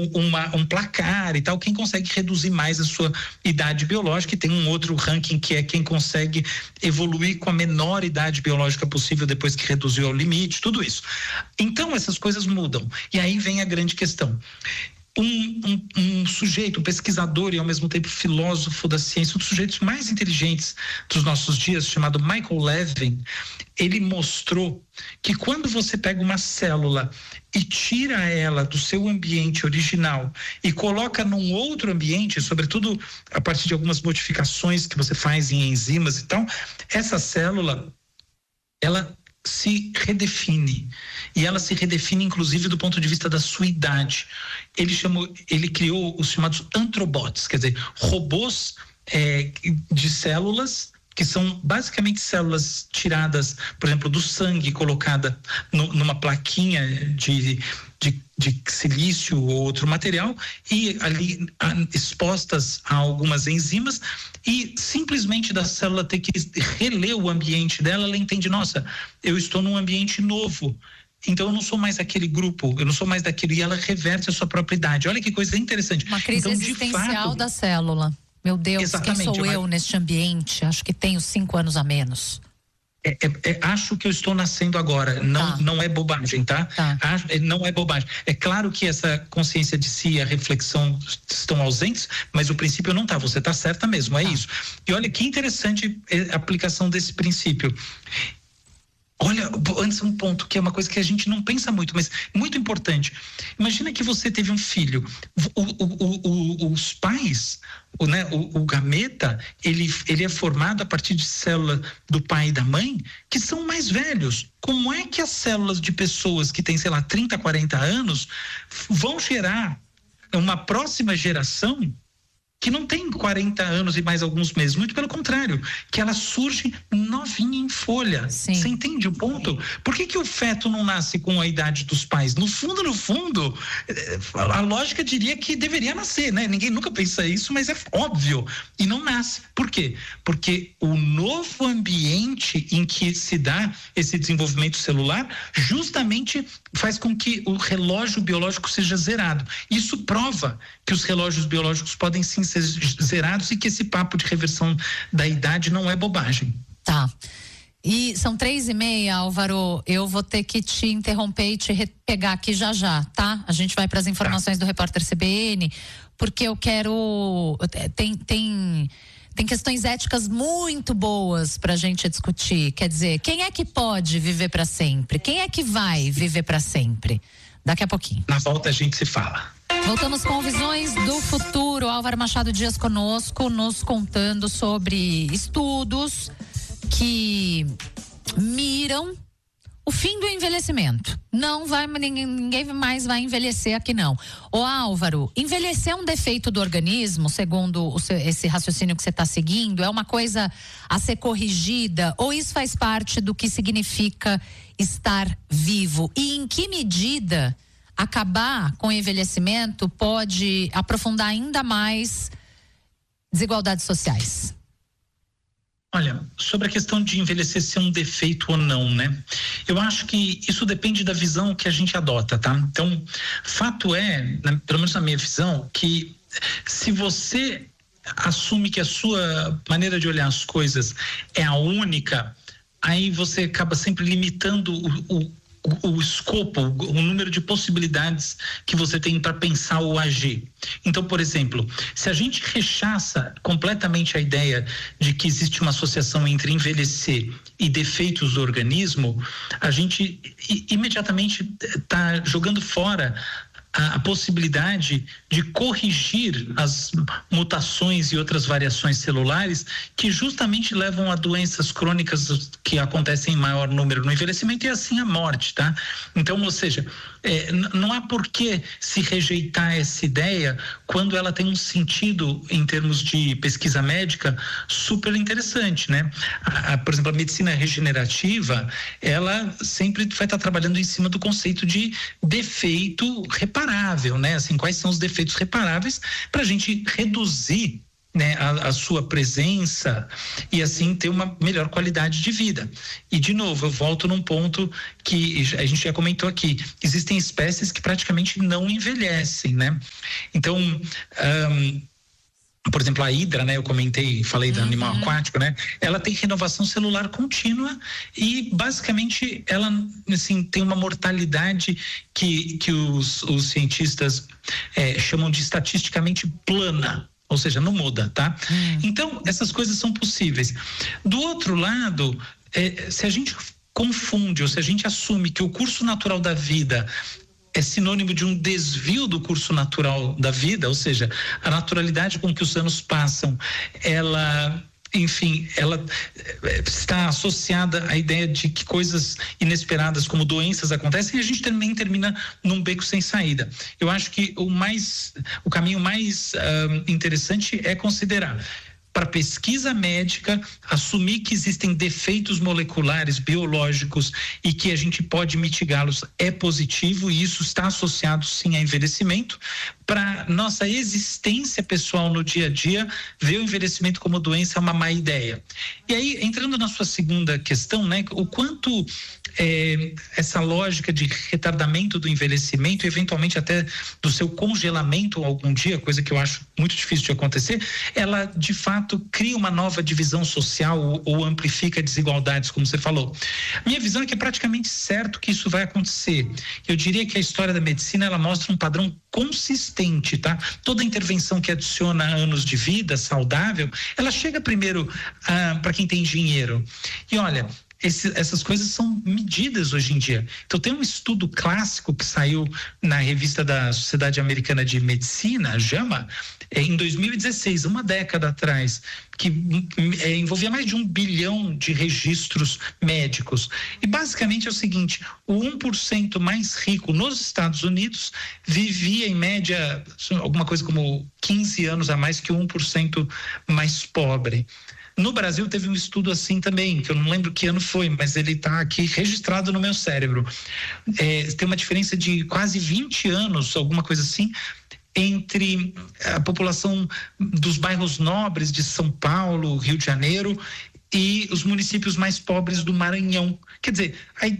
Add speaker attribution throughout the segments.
Speaker 1: um placar e tal, quem consegue reduzir mais a sua idade biológica, e tem um outro ranking que é quem consegue evoluir com a menor idade biológica possível depois que reduziu ao limite, tudo isso. Então essas coisas mudam, e aí vem a grande questão. Um sujeito, um pesquisador e ao mesmo tempo filósofo da ciência, um dos sujeitos mais inteligentes dos nossos dias, chamado Michael Levin, ele mostrou que quando você pega uma célula e tira ela do seu ambiente original e coloca num outro ambiente, sobretudo a partir de algumas modificações que você faz em enzimas e tal, essa célula, ela se redefine, e ela se redefine inclusive do ponto de vista da sua idade. Ele criou os chamados antrobots, quer dizer, robôs de células, que são basicamente células tiradas, por exemplo, do sangue, colocada numa plaquinha de silício ou outro material, e ali expostas a algumas enzimas, e simplesmente da célula ter que reler o ambiente dela, ela entende, nossa, eu estou num ambiente novo, então eu não sou mais aquele grupo, eu não sou mais daquilo, e ela reverte a sua própria idade. Olha que coisa interessante.
Speaker 2: Uma crise
Speaker 1: então,
Speaker 2: existencial da célula. Meu Deus,
Speaker 1: exatamente,
Speaker 2: quem sou eu neste ambiente? Acho que tenho 5 anos a menos.
Speaker 1: Acho que eu estou nascendo agora, não é bobagem, tá? Não é bobagem. É claro que essa consciência de si e a reflexão estão ausentes, mas o princípio não tá, você tá certa mesmo, é isso. E olha que interessante a aplicação desse princípio. Olha, antes um ponto que é uma coisa que a gente não pensa muito, mas muito importante. Imagina que você teve um filho, os pais, o gameta, ele é formado a partir de célula do pai e da mãe, que são mais velhos. Como é que as células de pessoas que têm, sei lá, 30, 40 anos vão gerar uma próxima geração que não tem 40 anos e mais alguns meses, muito pelo contrário, que ela surge novinha em folha.
Speaker 2: Sim.
Speaker 1: Você entende o ponto? Por que o feto não nasce com a idade dos pais? No fundo, a lógica diria que deveria nascer, né? Ninguém nunca pensa isso, mas é óbvio. E não nasce. Por quê? Porque o novo ambiente em que se dá esse desenvolvimento celular justamente faz com que o relógio biológico seja zerado. Isso prova que os relógios biológicos podem sim ser zerados e que esse papo de reversão da idade não é bobagem.
Speaker 2: Tá. E são 3:30, Álvaro, eu vou ter que te interromper e te pegar aqui já, tá? A gente vai para as informações do repórter CBN, porque eu quero... Tem questões éticas muito boas pra gente discutir. Quer dizer, quem é que pode viver para sempre? Quem é que vai viver para sempre? Daqui a pouquinho.
Speaker 1: Na volta a gente se fala.
Speaker 2: Voltamos com Visões do Futuro. Álvaro Machado Dias conosco, nos contando sobre estudos que miram o fim do envelhecimento. Ninguém mais vai envelhecer aqui não. Ô Álvaro, envelhecer é um defeito do organismo, segundo esse raciocínio que você está seguindo? É uma coisa a ser corrigida? Ou isso faz parte do que significa estar vivo? E em que medida acabar com o envelhecimento pode aprofundar ainda mais desigualdades sociais?
Speaker 1: Olha, sobre a questão de envelhecer ser um defeito ou não, né? Eu acho que isso depende da visão que a gente adota, tá? Então, fato é, pelo menos na minha visão, que se você assume que a sua maneira de olhar as coisas é a única, aí você acaba sempre limitando o escopo, o número de possibilidades que você tem para pensar ou agir. Então, por exemplo, se a gente rechaça completamente a ideia de que existe uma associação entre envelhecer e defeitos do organismo, a gente imediatamente está jogando fora a possibilidade de corrigir as mutações e outras variações celulares que justamente levam a doenças crônicas que acontecem em maior número no envelhecimento e assim a morte, tá? Então, ou seja, não há por que se rejeitar essa ideia quando ela tem um sentido em termos de pesquisa médica super interessante, né? Por exemplo, a medicina regenerativa, ela sempre vai estar trabalhando em cima do conceito de defeito reparável, né? Assim, quais são os defeitos reparáveis para a gente reduzir né, a sua presença e assim ter uma melhor qualidade de vida. E de novo, eu volto num ponto que a gente já comentou aqui, existem espécies que praticamente não envelhecem, né? Então, por exemplo, a hidra, né? Eu falei do animal aquático, né? Ela tem renovação celular contínua e basicamente ela, assim, tem uma mortalidade que os cientistas chamam de estatisticamente plana. Ou seja, não muda, tá? Então, essas coisas são possíveis. Do outro lado, se a gente confunde ou se a gente assume que o curso natural da vida é sinônimo de um desvio do curso natural da vida, ou seja, a naturalidade com que os anos passam, ela está associada à ideia de que coisas inesperadas como doenças acontecem e a gente também termina num beco sem saída. Eu acho que o caminho mais interessante é considerar, para pesquisa médica, assumir que existem defeitos moleculares, biológicos e que a gente pode mitigá-los é positivo e isso está associado sim a envelhecimento. Para nossa existência pessoal no dia a dia, ver o envelhecimento como doença é uma má ideia. E aí, entrando na sua segunda questão, né, o quanto essa lógica de retardamento do envelhecimento, eventualmente até do seu congelamento algum dia, coisa que eu acho muito difícil de acontecer, ela de fato cria uma nova divisão social ou amplifica desigualdades, como você falou. Minha visão é que é praticamente certo que isso vai acontecer. Eu diria que a história da medicina, ela mostra um padrão consistente, tá? Toda intervenção que adiciona anos de vida saudável, ela chega primeiro para quem tem dinheiro. E olha, essas coisas são medidas hoje em dia. Então tem um estudo clássico que saiu na revista da Sociedade Americana de Medicina, JAMA, em 2016, uma década atrás, que envolvia mais de 1 bilhão de registros médicos. E basicamente é o seguinte, o 1% mais rico nos Estados Unidos vivia em média alguma coisa como 15 anos a mais que o 1% mais pobre. No Brasil teve um estudo assim também, que eu não lembro que ano foi, mas ele está aqui registrado no meu cérebro. Tem uma diferença de quase 20 anos, alguma coisa assim, entre a população dos bairros nobres de São Paulo, Rio de Janeiro e os municípios mais pobres do Maranhão. Quer dizer,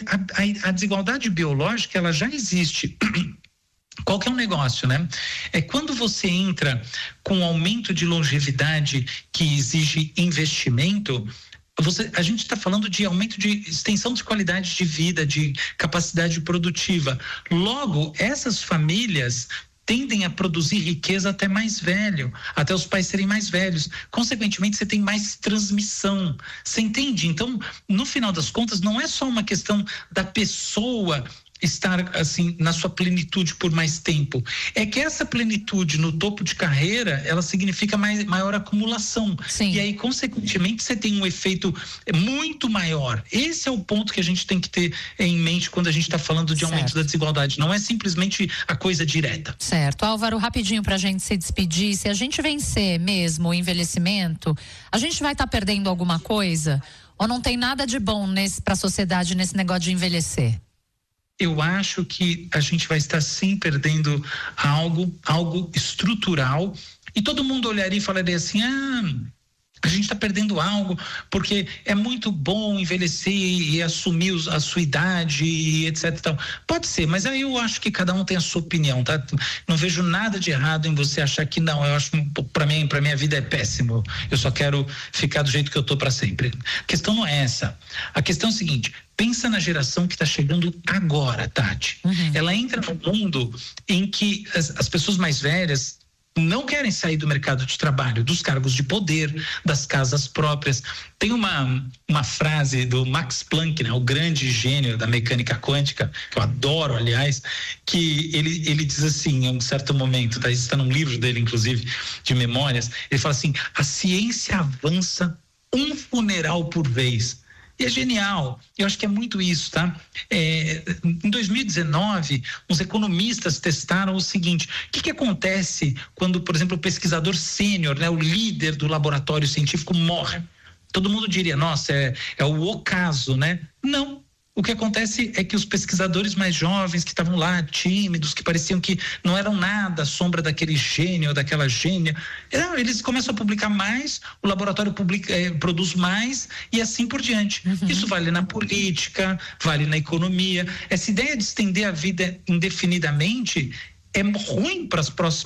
Speaker 1: a desigualdade biológica, ela já existe. Qual que é o negócio, né? É quando você entra com um aumento de longevidade que exige investimento, a gente está falando de aumento de extensão de qualidade de vida, de capacidade produtiva. Logo, essas famílias tendem a produzir riqueza até mais velho, até os pais serem mais velhos. Consequentemente, você tem mais transmissão. Você entende? Então, no final das contas, não é só uma questão da pessoa estar assim na sua plenitude por mais tempo, é que essa plenitude no topo de carreira, ela significa maior acumulação. Sim. E aí consequentemente você tem um efeito muito maior. Esse é o ponto que a gente tem que ter em mente quando a gente está falando de aumento da desigualdade, não é simplesmente a coisa direta. Certo.
Speaker 2: Álvaro, rapidinho pra gente se despedir, se a gente vencer mesmo o envelhecimento, a gente vai estar perdendo alguma coisa? Ou não tem nada de bom para a sociedade nesse negócio de envelhecer?
Speaker 1: Eu acho que a gente vai estar sim perdendo algo estrutural, e todo mundo olharia e falaria assim, a gente está perdendo algo, porque é muito bom envelhecer e assumir a sua idade e etc. Então, pode ser, mas aí eu acho que cada um tem a sua opinião, tá? Não vejo nada de errado em você achar que não. Eu acho que para minha vida é péssimo. Eu só quero ficar do jeito que eu tô para sempre. A questão não é essa. A questão é o seguinte: pensa na geração que está chegando agora, Tati. Uhum. Ela entra num mundo em que as pessoas mais velhas não querem sair do mercado de trabalho, dos cargos de poder, das casas próprias. Tem uma frase do Max Planck, né, o grande gênio da mecânica quântica, que eu adoro, aliás, que ele diz assim, em um certo momento, tá? Isso está num livro dele, inclusive, de memórias, ele fala assim: a ciência avança um funeral por vez. E é genial, eu acho que é muito isso, tá? Em 2019, os economistas testaram o seguinte: o que acontece quando, por exemplo, o pesquisador sênior, né, o líder do laboratório científico morre? Todo mundo diria, nossa, é o ocaso, né? Não, o que acontece é que os pesquisadores mais jovens que estavam lá, tímidos, que pareciam que não eram nada à sombra daquele gênio ou daquela gênia, eles começam a publicar mais, o laboratório produz mais e assim por diante. Isso vale na política, vale na economia. Essa ideia de estender a vida indefinidamente é ruim para as próximas